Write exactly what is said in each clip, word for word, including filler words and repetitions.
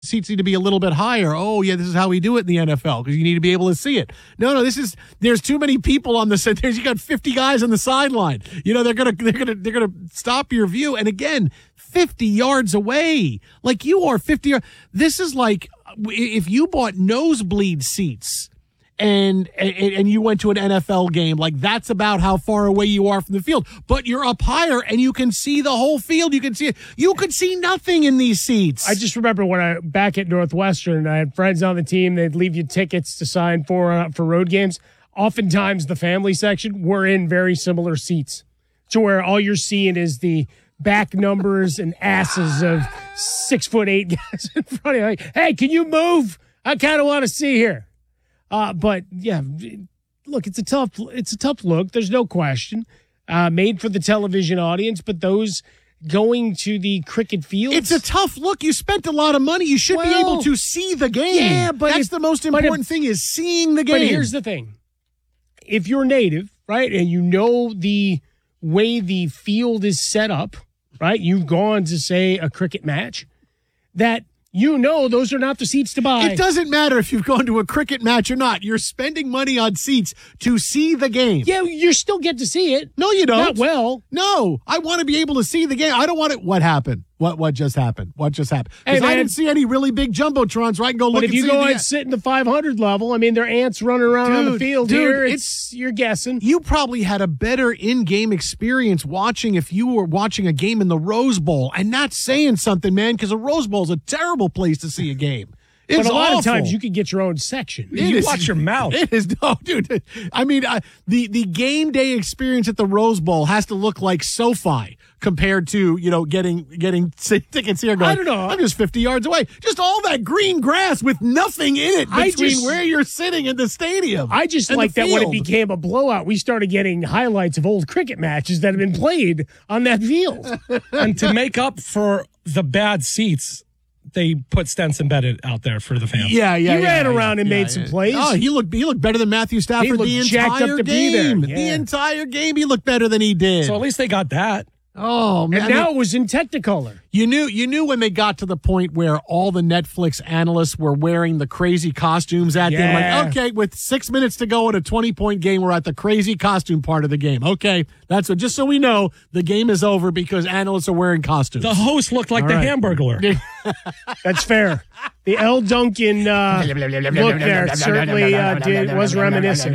seats need to be a little bit higher. Oh, yeah, this is how we do it in the N F L because you need to be able to see it. No, no, this is there's too many people on the set. There's you got fifty guys on the sideline. You know, they're gonna they're gonna they're gonna stop your view. And again, fifty yards away, like you are fifty. This is like if you bought nosebleed seats. And, and and you went to an N F L game, like that's about how far away you are from the field. But you're up higher and you can see the whole field. You can see it. You could see nothing in these seats. I just remember when I back at Northwestern, I had friends on the team. They'd leave you tickets to sign for uh, for road games. Oftentimes, the family section were in very similar seats, to where all you're seeing is the back numbers and asses of six foot eight guys in front of you. Like, hey, can you move? I kind of want to see here. Uh, but yeah, look, it's a tough, it's a tough look. There's no question. Uh, made for the television audience, but those going to the cricket fields, it's a tough look. You spent a lot of money. You should well, be able to see the game. Yeah, but that's if, the most important if, thing is seeing the game. But here's the thing: if you're native, right, and you know the way the field is set up, right, you've gone to say a cricket match, that. You know those are not the seats to buy. It doesn't matter if you've gone to a cricket match or not. You're spending money on seats to see the game. Yeah, you still get to see it. No, you don't. Not well. No, I want to be able to see the game. I don't want it. What happened? What what just happened? What just happened? Because hey, I didn't see any really big jumbotrons where I can go look but and if you see go the, and sit in the five hundred level, I mean, there are ants running around dude, on the field dude, here. It's, it's you're guessing. You probably had a better in-game experience watching if you were watching a game in the Rose Bowl, and not saying something, man, because a Rose Bowl is a terrible place to see a game. It's but a lot awful. of times you could get your own section. It you is, watch your mouth. It is no, dude. I mean, uh, the the game day experience at the Rose Bowl has to look like SoFi compared to you know getting getting tickets here. Going, I don't know. I'm just fifty yards away. Just all that green grass with nothing in it between just, where you're sitting in the stadium. I just like that when it became a blowout, we started getting highlights of old cricket matches that have been played on that field. And to make up for the bad seats, they put Stenson Bennett out there for the fans. Yeah, yeah, he yeah, ran yeah, around yeah, and yeah, made yeah. some plays. Oh, he looked he looked better than Matthew Stafford the entire to game. Yeah. The entire game, he looked better than he did. So at least they got that. Oh man! And I now mean, it was in Technicolor. You knew, you knew when they got to the point where all the Netflix analysts were wearing the crazy costumes at them. Yeah. Like, okay, with six minutes to go in a twenty-point game, we're at the crazy costume part of the game. Okay, that's what. Just so we know, the game is over because analysts are wearing costumes. The host looked like all the right. Hamburglar. That's fair. The L. Duncan uh, look there certainly uh, did, was reminiscent.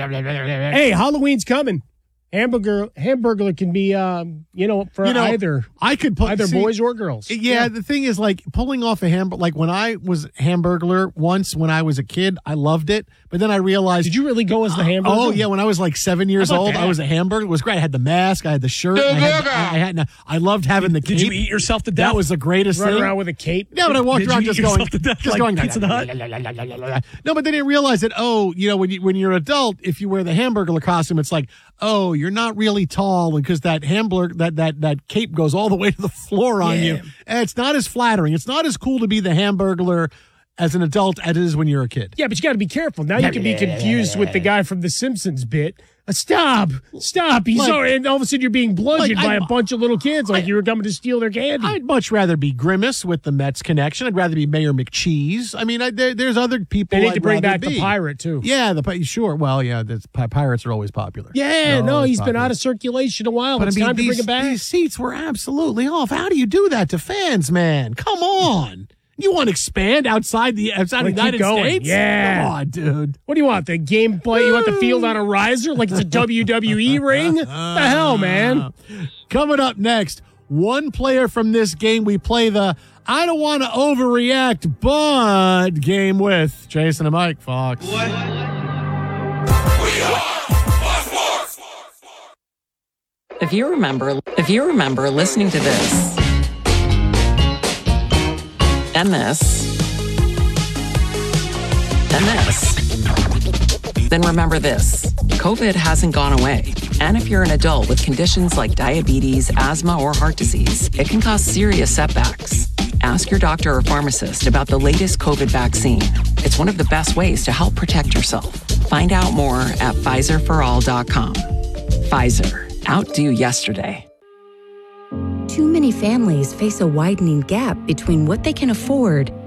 Hey, Halloween's coming. Hamburger, Hamburglar can be, um, you know, for You know, either I could put, either see, boys or girls. Yeah, yeah, the thing is, like, pulling off a hamburger, like, when I was Hamburglar once when I was a kid, I loved it. But then I realized. Did you really go as the hamburger? Oh, yeah. When I was like seven years old, that? I was a hamburger. It was great. I had the mask, I had the shirt. I, had, I, had, I loved having the cape. Did you eat yourself to death? That was the greatest Run thing. around with a cape? Yeah, but I walked Did around you just eat going. yourself to death Just like going. Pizza Hut? No, but they didn't realize that, oh, you know, when, you, when you're an adult, if you wear the Hamburglar costume, it's like, oh, you're not really tall because that hamburger, that, that, that cape goes all the way to the floor on Yeah. you. And it's not as flattering. It's not as cool to be the Hamburglar as an adult as it is when you're a kid. Yeah, but you got to be careful. Now you can be confused with the guy from The Simpsons bit. Uh, stop, stop. He's Like- already, and all of a sudden you're being bludgeoned Like, by I- a bunch of little kids like I- you were coming to steal their candy. I'd much rather be Grimace with the Mets connection. I'd rather be Mayor McCheese. I mean, I, there, there's other people they need I'd to bring rather back be. the pirate, too. Yeah, the pi- sure. Well, yeah, the pi- pirates are always popular. Yeah, They're no, always he's been popular. out of circulation a while. But It's I mean, time to these, bring him back. these seats were absolutely off. How do you do that to fans, man? Come on. You want to expand outside the outside Wanna the United keep going. States? Yeah. Come on, dude. What do you want? The gameplay? You want the field on a riser like it's a W W E ring? What the hell, man? Coming up next, one player from this game we play the I don't want to overreact, but game with Jason and Mike Fox. What? We are Fox Sports. If you remember, if you remember listening to this and this and this, then remember this. COVID hasn't gone away. And if you're an adult with conditions like diabetes, asthma, or heart disease, it can cause serious setbacks. Ask your doctor or pharmacist about the latest COVID vaccine. It's one of the best ways to help protect yourself. Find out more at Pfizer for all dot com. Pfizer. Outdo yesterday. Too many families face a widening gap between what they can afford